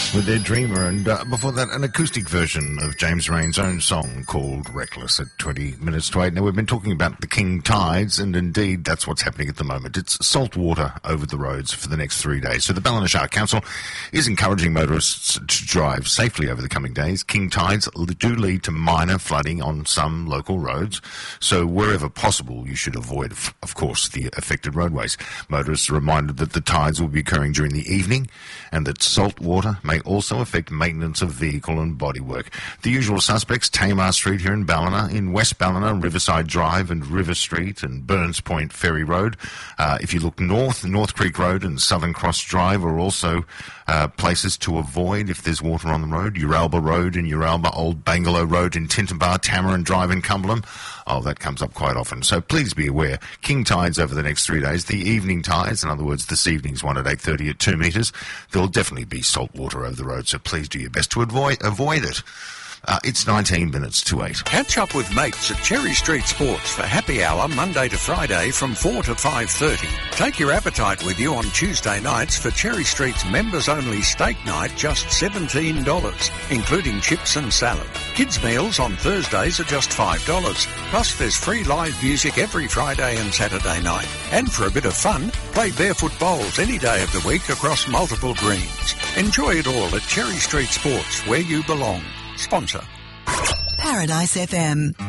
with their Dreamer, and before that an acoustic version of James Rain's own song called Reckless at 20 minutes to 8. Now, we've been talking about the king tides, and indeed that's what's happening at the moment. It's salt water over the roads for the next 3 days. So the Ballina Council is encouraging motorists to drive safely over the coming days. King tides do lead to minor flooding on some local roads, so wherever possible you should avoid, of course, the affected roadways. Motorists are reminded that the tides will be occurring during the evening and that salt water may also affect maintenance of vehicle and bodywork. The usual suspects: Tamar Street here in Ballina, in West Ballina, Riverside Drive and River Street and Burns Point Ferry Road. If you look north, North Creek Road and Southern Cross Drive are also places to avoid if there's water on the road. Uralba Road in Uralba, Old Bangalow Road in Tintabar, Tamarin Drive in Cumberland. Oh, that comes up quite often. So please be aware. King tides over the next 3 days. The evening tides, in other words, this evening's one at 8:30 at 2 metres. There'll definitely be salt water over the road, so please do your best to avoid it. It's 19 minutes to 8. Catch up with mates at Cherry Street Sports for happy hour Monday to Friday from 4 to 5:30. Take your appetite with you on Tuesday nights for Cherry Street's members-only steak night, just $17, including chips and salad. Kids' meals on Thursdays are just $5. Plus, there's free live music every Friday and Saturday night. And for a bit of fun, play barefoot bowls any day of the week across multiple greens. Enjoy it all at Cherry Street Sports, where you belong. Sponsor. Paradise FM.